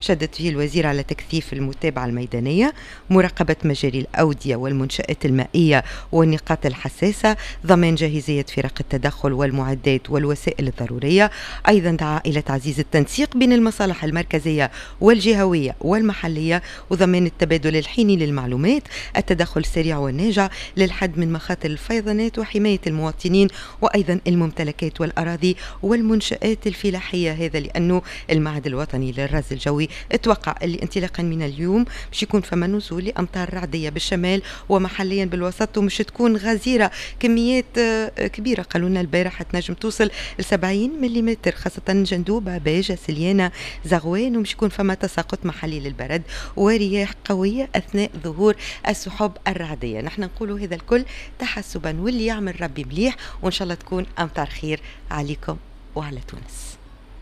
شدد فيه الوزير على تكثيف المتابعة الميدانية، مراقبة مجاري الأودية والمنشآت المائية والنقاط الحساسة، ضمان جاهزية فرق التدخل والمعدات والوسائل الضرورية. أيضا دعا إلى تعزيز التنسيق بين المصالح المركزية والجهوية والمحلية، وضمان التبادل الحيني للمعلومات، التدخل السريع والناجع للحد من مخاطر الفيضانات وحماية المواطنين وأيضا الممتلكات والأراضي والمنشآت الفلاحية. هذا لأنه المعهد الوطني للرصد الجوي اتوقع اللي انطلاقا من اليوم باش يكون فما نزول لأمطار رعدية بالشمال ومحليا بالوسط، ومش تكون غزيرة كميات كبيرة. قالوا لنا البارحة تنجم توصل ل 70 ملم، خاصة جندوبة، باجة، سليانة، زغوان، ومش يكون فما تساقط محلي للبرد ورياح قوية أثناء ظهور السحب الرعدية. نحن نقولوا هذا الكل تحسبا، واللي يعمل ربي مليح، وإن شاء الله تكون أمطار خير عليكم وعلى تونس.